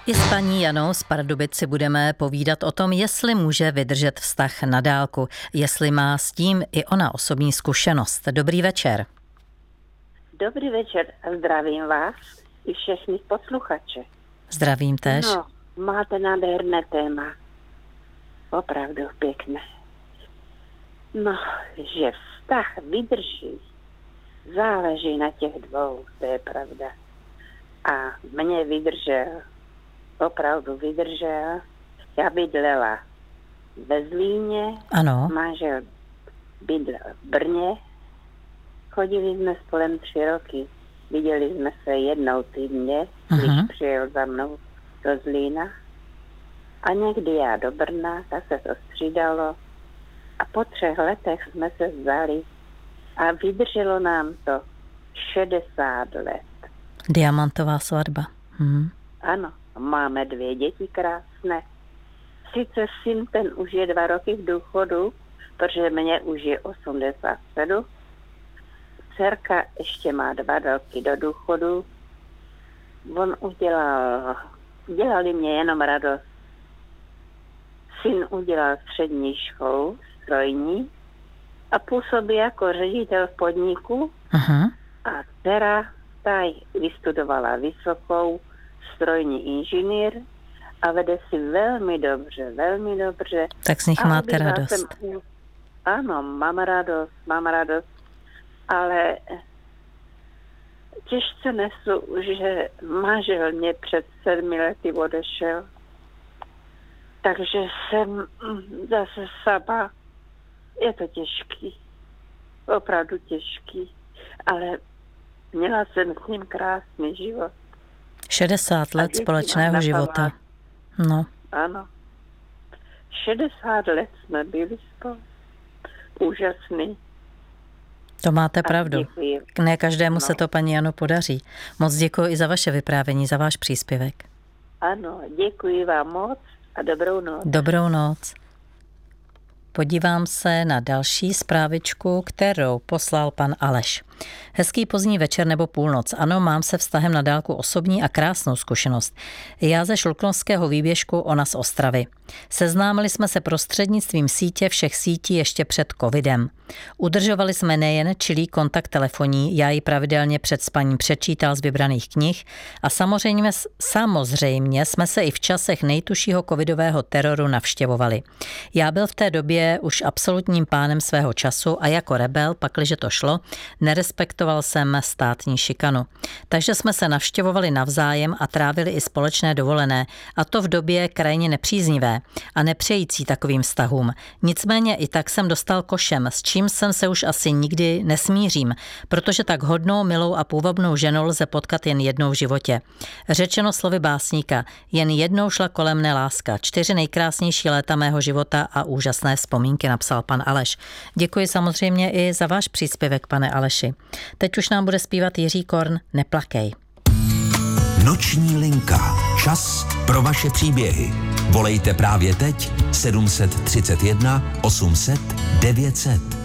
I s paní Janou z Pardubic si budeme povídat o tom, jestli může vydržet vztah na dálku, jestli má s tím i ona osobní zkušenost. Dobrý večer. Dobrý večer a zdravím vás i všechny posluchače. Zdravím též. No, máte nádherné téma. Opravdu pěkné. No, že vztah vydrží, záleží na těch dvou, to je pravda. A mě vydržel, opravdu vydržel. Já bydlela ve Zlíně, Ano. manžel bydlel v Brně. Chodili jsme spolem 3 roky. Viděli jsme se jednou týdně, když přijel za mnou do Zlína. A někdy já do Brna, tak se to střídalo. A po 3 letech jsme se vzali a vydrželo nám to 60 let. Diamantová svatba. Ano, máme 2 děti krásné. Sice syn, ten už je 2 roky v důchodu, protože mě už je 87. Dcerka ještě má 2 roky do důchodu. On dělali mě jenom radost. Syn udělal střední školu strojní a působí jako ředitel v podniku. A dcera ta vystudovala vysokou strojní inženýr a vede si velmi dobře. Tak z nich máte radost. Ano, mám radost, ale těžce nesu, že manžel mě před 7 lety odešel. Takže jsem zase sama. Je to těžký. Opravdu těžký. Ale měla jsem s ním krásný život. 60 let společného života. No. Ano. 60 let jsme byli spolu. Úžasný. To máte pravdu. Děkuji. Ne každému se to, paní Jano, podaří. Moc děkuji i za vaše vyprávění, za váš příspěvek. Ano, děkuji vám moc a dobrou noc. Dobrou noc. Podívám se na další zprávičku, kterou poslal pan Aleš. Hezký pozdní večer nebo půlnoc. Ano, mám se vztahem na dálku osobní a krásnou zkušenost. Já ze Šluknovského výběžku, ona z Ostravy. Seznámili jsme se prostřednictvím sítě všech sítí ještě před covidem. Udržovali jsme nejen čilý kontakt telefonní, já ji pravidelně před spaním přečítal z vybraných knih a samozřejmě jsme se i v časech nejtušího covidového teroru navštěvovali. Já byl v té době už absolutním pánem svého času a jako rebel, pakliže to šlo, nerespektoval jsem státní šikanu. Takže jsme se navštěvovali navzájem a trávili i společné dovolené, a to v době krajně nepříznivé a nepřející takovým vztahům. Nicméně i tak jsem dostal košem, s čím jsem se už asi nikdy nesmířím, protože tak hodnou, milou a půvabnou ženou lze potkat jen jednou v životě. Řečeno slovy básníka, jen jednou šla kolem mne láska. 4 nejkrásnější léta mého života a úžasné vzpomínky, napsal pan Aleš. Děkuji samozřejmě i za váš příspěvek, pane Aleši. Teď už nám bude zpívat Jiří Korn Neplakej. Noční linka. Čas pro vaše příběhy. Volejte právě teď 731 800 900.